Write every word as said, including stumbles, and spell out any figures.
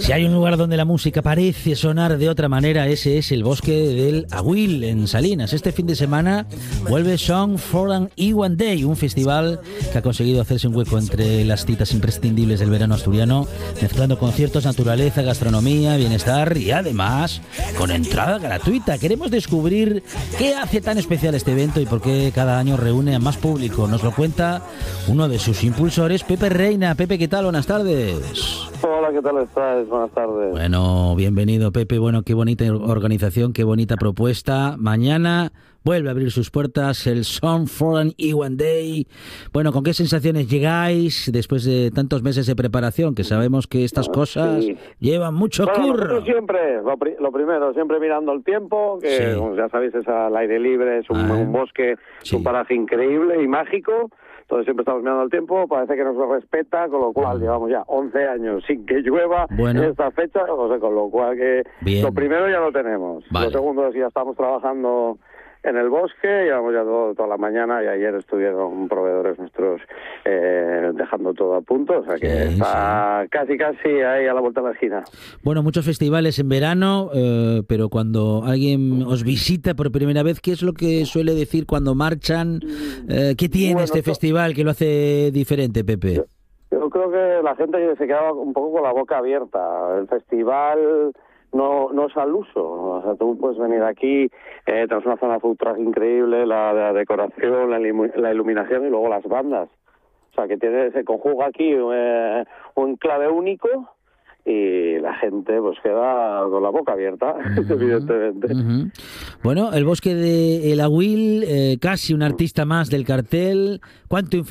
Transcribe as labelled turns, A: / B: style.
A: Si hay un lugar donde la música parece sonar de otra manera, ese es el Bosque del Agüil, en Salinas. Este fin de semana vuelve Song for an Iwan Day, un festival que ha conseguido hacerse un hueco entre las citas imprescindibles del verano asturiano, mezclando conciertos, naturaleza, gastronomía, bienestar y además con entrada gratuita. Queremos descubrir qué hace tan especial este evento y por qué cada año reúne a más público. Nos lo cuenta uno de sus impulsores, Pepe Reina. Pepe, ¿qué tal? Buenas tardes.
B: Hola, ¿qué tal estás? Buenas tardes.
A: Bueno, bienvenido, Pepe. Bueno, qué bonita organización, qué bonita propuesta. Mañana vuelve a abrir sus puertas el Song for an Iwan Day. Bueno, ¿con qué sensaciones llegáis después de tantos meses de preparación? Que sabemos que estas cosas sí. llevan mucho
B: bueno,
A: curro.
B: Siempre, lo, pri- lo primero, siempre mirando el tiempo, que sí. como ya sabéis es al aire libre, es un, ah, un bosque, sí. un paraje increíble y mágico. Entonces siempre estamos mirando el tiempo, parece que nos lo respeta, con lo cual llevamos ya once años sin que llueva bueno. en esta fecha, o sea, con lo cual que Bien. lo primero ya lo tenemos. Vale. Lo segundo es que ya estamos trabajando en el bosque, llevamos ya todo, toda la mañana y ayer estuvieron proveedores nuestros eh, dejando todo a punto, o sea que sí, está sí. casi casi ahí a la vuelta de la esquina.
A: Bueno, muchos festivales en verano, eh, pero cuando alguien os visita por primera vez, ¿qué es lo que suele decir cuando marchan? Eh, ¿Qué tiene bueno, este festival que lo hace diferente, Pepe?
B: Yo, yo creo que la gente se queda un poco con la boca abierta. El festival no no es al uso, o sea, tú puedes venir aquí, eh, tenemos una zona food truck increíble, la, la decoración, la, la iluminación y luego las bandas, o sea que tiene, se conjuga aquí eh, un clave único y la gente pues queda con la boca abierta, uh-huh, evidentemente.
A: Uh-huh. Bueno, el Bosque de El Agüil, eh, casi un artista más del cartel. ¿Cuánto